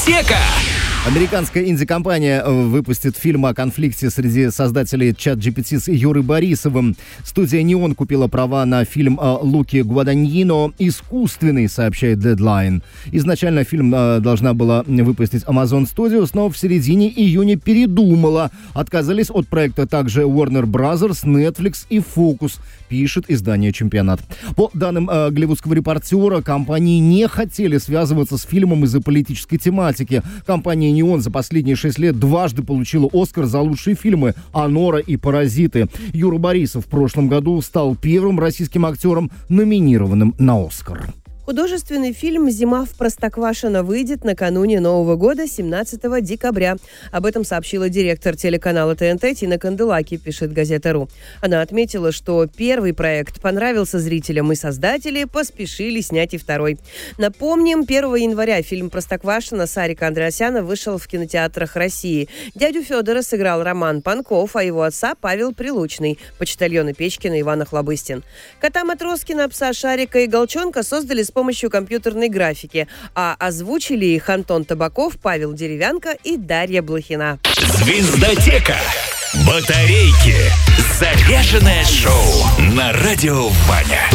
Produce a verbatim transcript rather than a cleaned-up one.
Звездотека. Американская инди-компания выпустит фильм о конфликте среди создателей ChatGPT с Юрой Борисовым. Студия «Неон» купила права на фильм Луки Гуаданьино «Искусственный», сообщает Deadline. Изначально фильм должна была выпустить Amazon Studios, но в середине июня передумала. Отказались от проекта также Warner Brothers, Netflix и Focus, пишет издание «Чемпионат». По данным э, голливудского репортера, компании не хотели связываться с фильмом из-за политической тематики. Компания «Неон» за последние шесть лет дважды получила «Оскар» за лучшие фильмы «Анора» и «Паразиты». Юра Борисов в прошлом году стал первым российским актером, номинированным на «Оскар». Художественный фильм «Зима в Простоквашино» выйдет накануне Нового года, семнадцатого декабря. Об этом сообщила директор телеканала ТНТ Тина Канделаки, пишет газета.ру. Она отметила, что первый проект понравился зрителям, и создатели поспешили снять и второй. Напомним, первого января фильм «Простоквашино» Сарика Андреасяна вышел в кинотеатрах России. Дядю Федора сыграл Роман Панков, а его отца Павел Прилучный, почтальоны Печкина Иван Охлобыстин. Кота Матроскина, пса Шарика и Голчонка создали с помощью компьютерной графики, а озвучили их Антон Табаков, Павел Деревянко и Дарья Блохина. Звездотека. Батарейки. Заряженное шоу на радио Ваня.